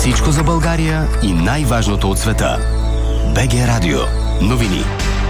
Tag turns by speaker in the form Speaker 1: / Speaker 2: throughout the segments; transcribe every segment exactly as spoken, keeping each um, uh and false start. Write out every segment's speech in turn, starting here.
Speaker 1: Всичко за България и най-важното от света. БГ Радио. Новини.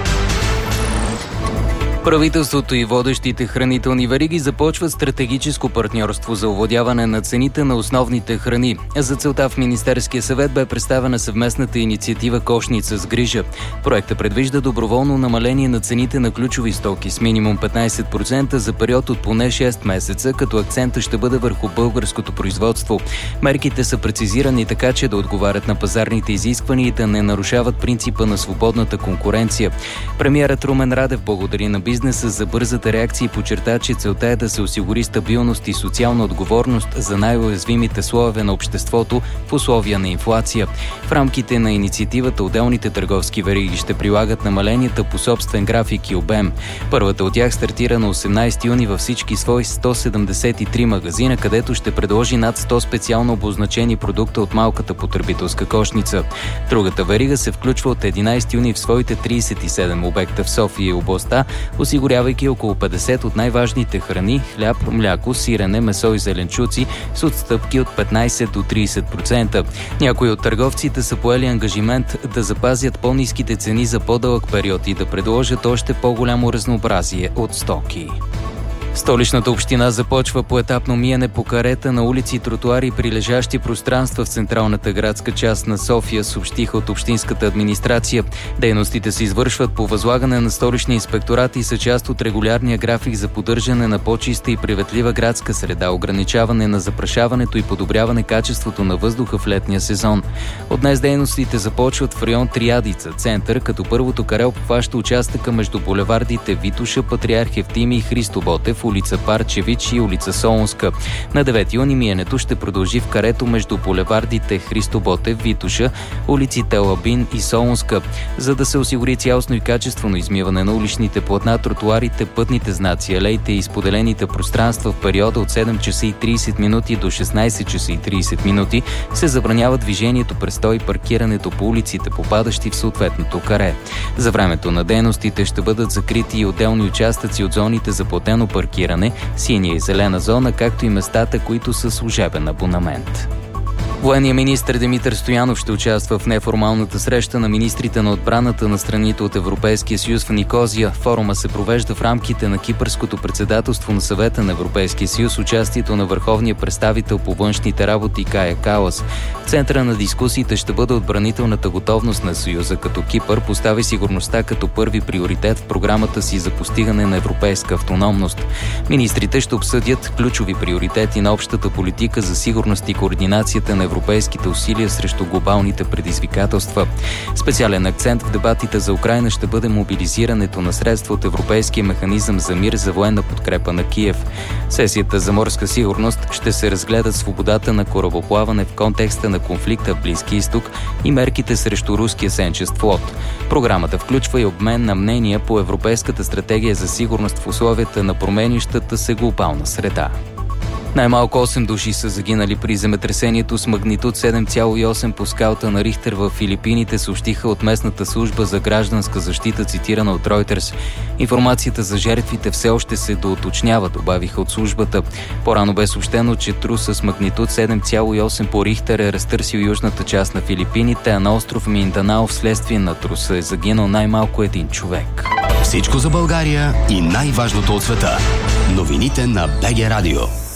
Speaker 2: Правителството и водещите хранителни вериги започват стратегическо партньорство за овладяване на цените на основните храни. За целта в Министерския съвет бе представена съвместната инициатива "Кошница с грижа". Проектът предвижда доброволно намаление на цените на ключови стоки с минимум петнайсет процента за период от поне шест месеца, като акцента ще бъде върху българското производство. Мерките са прецизирани така, че да отговарят на пазарните изисквания и да не нарушават принципа на свободната конкуренция. Премиерът Румен Радев благодари на бизнеса за бързата реакция и подчерта, че целта е да се осигури стабилност и социална отговорност за най-уязвимите слоеве на обществото в условия на инфлация. В рамките на инициативата отделните търговски вериги ще прилагат намаленията по собствен график и обем. Първата от тях стартира на осемнайсети юни във всички свои сто седемдесет и три магазина, където ще предложи над сто специално обозначени продукта от малката потребителска кошница. Другата верига се включва от единайсети юни в своите трийсет и седем обекта в София и областта, осигурявайки около петдесет от най-важните храни – хляб, мляко, сирене, месо и зеленчуци с отстъпки от петнайсет до трийсет процента. Някои от търговците са поели ангажимент да запазят по-ниските цени за по-дълъг период и да предложат още по-голямо разнообразие от стоки. Столичната община започва поетапно миене по карета на улици и тротуари и прилежащи пространства в централната градска част на София, съобщиха от общинската администрация. Дейностите се извършват по възлагане на столичния инспекторат и са част от регулярния график за поддържане на по-чиста и приветлива градска среда, ограничаване на запрашаването и подобряване качеството на въздуха в летния сезон. От днес дейностите започват в район Триадица, център, като първото каре обхваща участъка между булевардите Витоша, Патриарх Евтимий и Христо Ботев, улица Парчевич и улица Солунска. На девети юни миенето ще продължи в карето между булевардите Христо Ботев, Витоша, улиците Лабин и Солунска. За да се осигури цялостно и качествено измиване на уличните платна, тротуарите, пътните знаци, алеите и споделените пространства в периода от седем часа и трийсет минути до шестнайсет часа и трийсет минути, се забранява движението, престой и паркирането по улиците, попадащи в съответното каре. За времето на дейностите ще бъдат закрити и отделни участъци от зоните за платено паркиране, синя и зелена зона, както и местата, които са служебен абонамент. Военният министър Димитър Стоянов ще участва в неформалната среща на министрите на отбраната на страните от Европейския съюз в Никозия. Форума се провежда в рамките на кипърското председателство на Съвета на Европейския съюз, участието на върховния представител по външните работи Кая Калас. В центъра на дискусиите ще бъде отбранителната готовност на Съюза, като Кипър постави сигурността като първи приоритет в програмата си за постигане на европейска автономност. Министрите ще обсъдят ключови приоритети на общата политика за сигурност и координацията на европейските усилия срещу глобалните предизвикателства. Специален акцент в дебатите за Украйна ще бъде мобилизирането на средства от Европейския механизъм за мир за военна подкрепа на Киев. Сесията за морска сигурност ще се разгледа свободата на корабоплаване в контекста на конфликта в Близки изток и мерките срещу руския сенчест флот. Програмата включва и обмен на мнения по Европейската стратегия за сигурност в условията на променящата се глобална среда. Най-малко осем души са загинали при земетресението с магнитуд седем цяло и осем по скалата на Рихтер в Филипините, съобщиха от местната служба за гражданска защита, цитирана от Reuters. Информацията за жертвите все още се доуточнява, добавиха от службата. По-рано бе съобщено, че трус с магнитуд седем цяло и осем по Рихтер е разтърсил южната част на Филипините, а на остров Минданао вследствие на труса е загинал най-малко един човек.
Speaker 1: Всичко за България и най-важното от света. Новините на БГ Радио.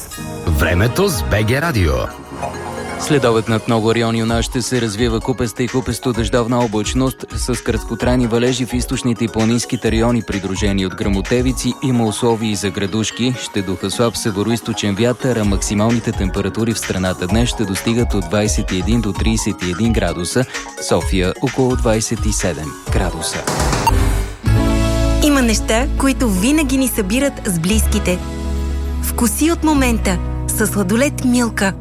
Speaker 1: Времето с БГ Радио.
Speaker 2: Следобед над много райони у нас ще се развива купеста и купесто дъждовна облачност с краткотрайни валежи в източните и планинските райони, придружени от гръмотевици. Има условия и за градушки. Ще духа слаб североизточен вятър, а максималните температури в страната днес ще достигат от двайсет и един до трийсет и един градуса. София около двайсет и седем градуса.
Speaker 3: Има неща, които винаги ни събират с близките. Вкуси от момента със сладолед Милка.